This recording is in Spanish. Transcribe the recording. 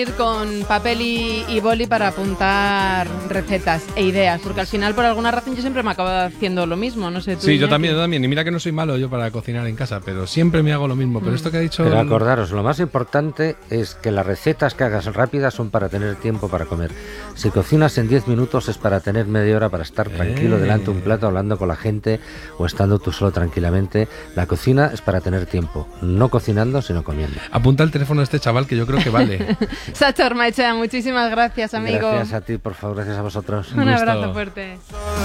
Ir con papel y boli para apuntar recetas e ideas, porque al final por alguna razón yo siempre me acabo haciendo lo mismo, no sé tú. Sí, yo también, y mira que no soy malo yo para cocinar en casa, pero siempre me hago lo mismo, pero esto que ha dicho... Pero acordaros, lo más importante es que las recetas que hagas rápidas son para tener tiempo para comer. Si cocinas en 10 minutos es para tener media hora para estar tranquilo delante de un plato hablando con la gente o estando tú solo tranquilamente. La cocina es para tener tiempo, no cocinando sino comiendo. Apunta el teléfono de este chaval que yo creo que vale. Sacha Ormaechea, muchísimas gracias, amigo. Gracias a ti, por favor, gracias a vosotros. Un abrazo fuerte.